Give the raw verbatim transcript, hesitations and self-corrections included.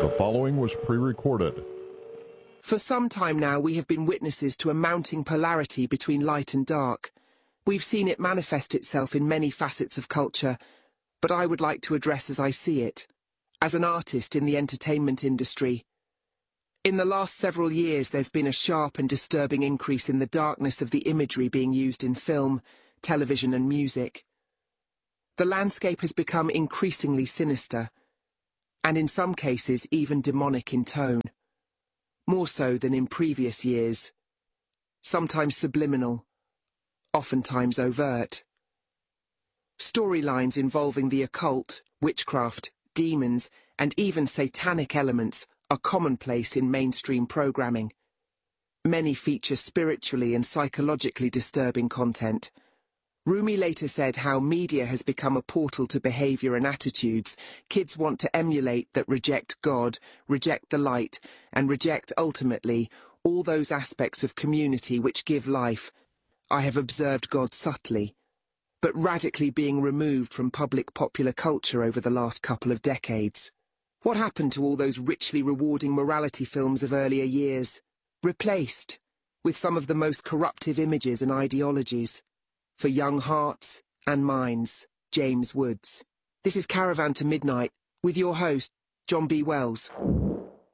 The following was pre-recorded. For some time now, we have been witnesses to a mounting polarity between light and dark. We've seen it manifest itself in many facets of culture, but I would like to address as I see it, as an artist in the entertainment industry. In the last several years, there's been a sharp and disturbing increase in the darkness of the imagery being used in film, television and music. The landscape has become increasingly sinister, and in some cases even demonic in tone. More so than in previous years. Sometimes subliminal, oftentimes overt. Storylines involving the occult, witchcraft, demons, and even satanic elements are commonplace in mainstream programming. Many feature spiritually and psychologically disturbing content. Rumi later said how media has become a portal to behavior and attitudes kids want to emulate that reject God, reject the light, and reject, ultimately, all those aspects of community which give life. I have observed God subtly, but radically being removed from public popular culture over the last couple of decades. What happened to all those richly rewarding morality films of earlier years? Replaced with some of the most corruptive images and ideologies. For young hearts and minds, James Woods. This is Caravan to Midnight, with your host, John B. Wells.